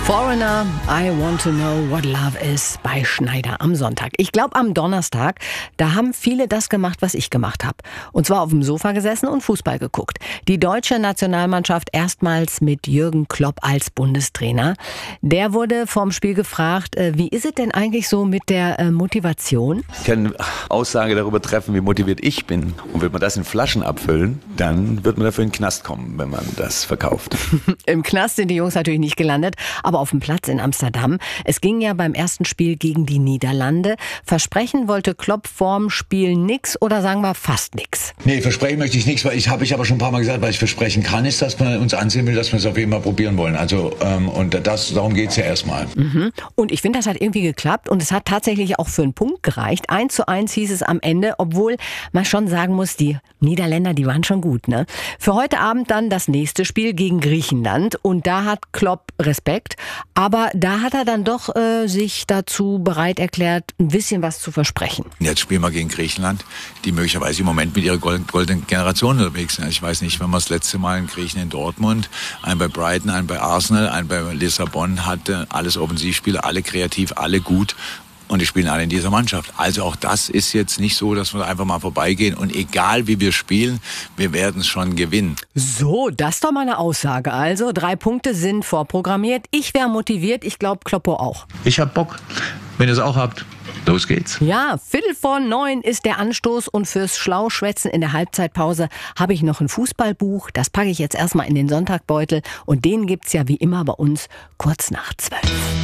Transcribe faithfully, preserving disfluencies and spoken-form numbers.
Foreigner, I want to know what love is bei Schneider am Sonntag. Ich glaube am Donnerstag, da haben viele das gemacht, was ich gemacht habe. Und zwar auf dem Sofa gesessen und Fußball geguckt. Die deutsche Nationalmannschaft erstmals mit Jürgen Klopp als Bundestrainer. Der wurde vorm Spiel gefragt, wie ist es denn eigentlich so mit der Motivation? Ich kann eine Aussage darüber treffen, wie motiviert ich bin. Und wird man das in Flaschen abfüllen, dann wird man dafür in den Knast kommen, wenn man das verkauft. Im Knast sind die Jungs natürlich nicht gelandet, aber auf dem Platz in Amsterdam. Es ging ja beim ersten Spiel gegen die Niederlande. Versprechen wollte Klopp vorm Spiel nix oder sagen wir fast nix? Nee, versprechen möchte ich nichts, weil ich habe ich aber schon ein paar Mal gesagt, was ich versprechen kann, ist, dass man uns ansehen will, dass wir es auf jeden Fall probieren wollen. Also ähm, und das, darum geht's ja erstmal. Mhm. Und ich finde, das hat irgendwie geklappt und es hat tatsächlich auch für einen Punkt gereicht. Eins zu eins hieß es am Ende, obwohl man schon sagen muss, die Niederländer, die waren schon gut, ne? Für heute Abend dann das nächste Spiel gegen Griechenland und da hat Klopp Respekt, aber da hat er dann doch äh, sich dazu bereit erklärt, ein bisschen was zu versprechen. Jetzt spielen wir gegen Griechenland, die möglicherweise im Moment mit ihrer goldenen Generation unterwegs sind. Ich weiß nicht, wenn man das letzte Mal in Griechen in Dortmund, einen bei Brighton, einen bei Arsenal, einen bei Lissabon hatte, alles Offensivspieler, alle kreativ, alle gut. Und die spielen alle in dieser Mannschaft. Also auch das ist jetzt nicht so, dass wir einfach mal vorbeigehen. Und egal wie wir spielen, wir werden es schon gewinnen. So, das ist doch mal eine Aussage. Also drei Punkte sind vorprogrammiert. Ich wäre motiviert. Ich glaube, Kloppo auch. Ich hab Bock. Wenn ihr es auch habt, los geht's. Ja, Viertel vor neun ist der Anstoß. Und fürs Schlauschwätzen in der Halbzeitpause habe ich noch ein Fußballbuch. Das packe ich jetzt erstmal in den Sonntagbeutel. Und den gibt's ja wie immer bei uns kurz nach zwölf.